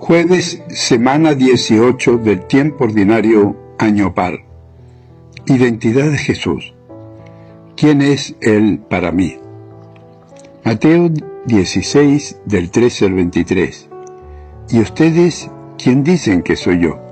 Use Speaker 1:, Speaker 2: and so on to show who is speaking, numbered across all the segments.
Speaker 1: Jueves, semana 18 del tiempo ordinario, año par. Identidad de Jesús. ¿Quién es Él para mí? Mateo 16, del 13 al 23. ¿Y ustedes quién dicen que soy yo?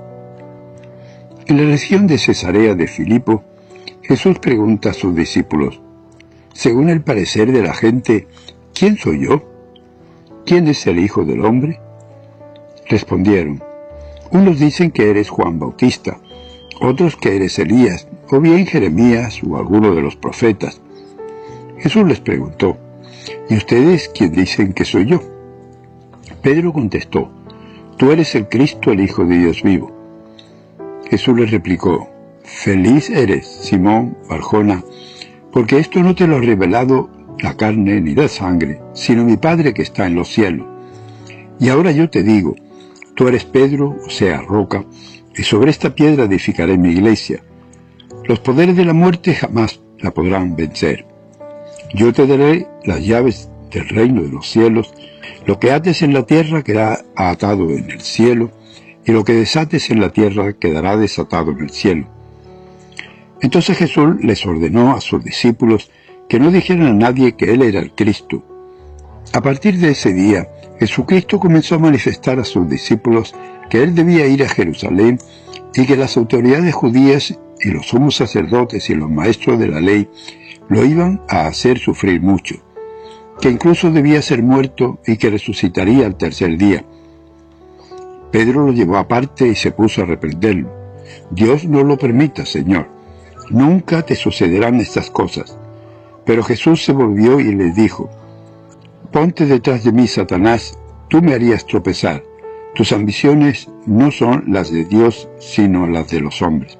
Speaker 1: En la región de Cesarea de Filipo, Jesús pregunta a sus discípulos, según el parecer de la gente, ¿quién soy yo? ¿Quién es el Hijo del Hombre? Respondieron, unos dicen que eres Juan Bautista, otros que eres Elías, o bien Jeremías o alguno de los profetas. Jesús les preguntó, ¿y ustedes quién dicen que soy yo? Pedro contestó, tú eres el Cristo, el Hijo de Dios vivo. Jesús les replicó, feliz eres, Simón Barjona, porque esto no te lo ha revelado la carne ni la sangre, sino mi Padre que está en los cielos. Y ahora yo te digo, tú eres Pedro, o sea, roca, y sobre esta piedra edificaré mi iglesia. Los poderes de la muerte jamás la podrán vencer. Yo te daré las llaves del reino de los cielos. Lo que ates en la tierra quedará atado en el cielo, y lo que desates en la tierra quedará desatado en el cielo. Entonces Jesús les ordenó a sus discípulos que no dijeran a nadie que Él era el Cristo. A partir de ese día, Jesucristo comenzó a manifestar a sus discípulos que Él debía ir a Jerusalén y que las autoridades judías y los sumos sacerdotes y los maestros de la ley lo iban a hacer sufrir mucho, que incluso debía ser muerto y que resucitaría al tercer día. Pedro lo llevó aparte y se puso a reprenderlo. Dios no lo permita, Señor. Nunca te sucederán estas cosas. Pero Jesús se volvió y les dijo, ponte detrás de mí, Satanás, tú me harías tropezar. Tus ambiciones no son las de Dios, sino las de los hombres.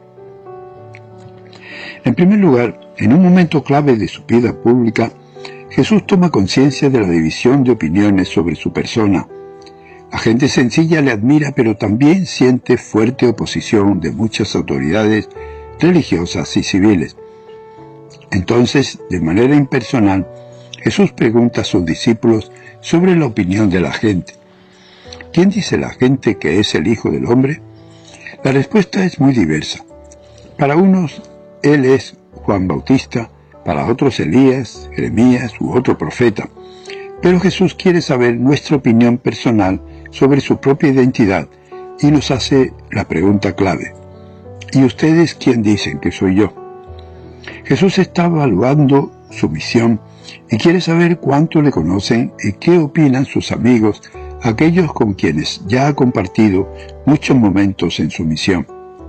Speaker 1: En primer lugar, en un momento clave de su vida pública, Jesús toma conciencia de la división de opiniones sobre su persona. La gente sencilla le admira, pero también siente fuerte oposición de muchas autoridades religiosas y civiles. Entonces, de manera impersonal, Jesús pregunta a sus discípulos sobre la opinión de la gente. ¿Quién dice la gente que es el Hijo del Hombre? La respuesta es muy diversa. Para unos, Él es Juan Bautista, para otros Elías, Jeremías u otro profeta. Pero Jesús quiere saber nuestra opinión personal sobre su propia identidad y nos hace la pregunta clave. ¿Y ustedes quién dicen que soy yo? Jesús está evaluando su misión y quiere saber cuánto le conocen y qué opinan sus amigos, aquellos con quienes ya ha compartido muchos momentos en su misión.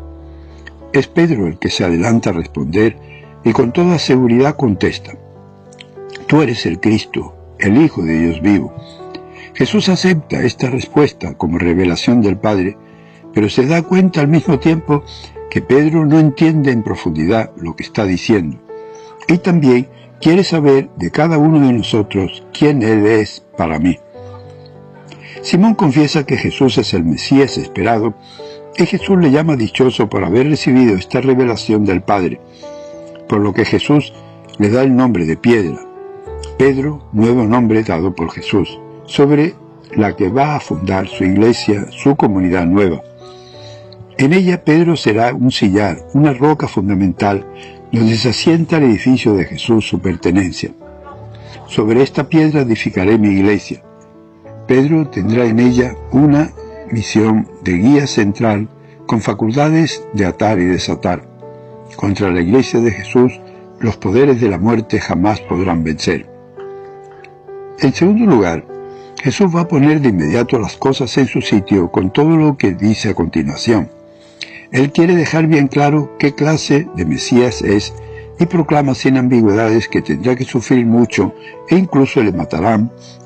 Speaker 1: Es Pedro el que se adelanta a responder y con toda seguridad contesta, tú eres el Cristo, el Hijo de Dios vivo. Jesús acepta esta respuesta como revelación del Padre, pero se da cuenta al mismo tiempo que Pedro no entiende en profundidad lo que está diciendo, y también quiere saber de cada uno de nosotros quién Él es para mí. Simón confiesa que Jesús es el Mesías esperado, y Jesús le llama dichoso por haber recibido esta revelación del Padre, por lo que Jesús le da el nombre de Piedra. Pedro, nuevo nombre dado por Jesús, sobre la que va a fundar su iglesia, su comunidad nueva. En ella Pedro será un sillar, una roca fundamental, donde se asienta el edificio de Jesús, su pertenencia. Sobre esta piedra edificaré mi iglesia. Pedro tendrá en ella una misión de guía central con facultades de atar y desatar. Contra la iglesia de Jesús, los poderes de la muerte jamás podrán vencer. En segundo lugar, Jesús va a poner de inmediato las cosas en su sitio con todo lo que dice a continuación. Él quiere dejar bien claro qué clase de Mesías es y proclama sin ambigüedades que tendrá que sufrir mucho e incluso le matarán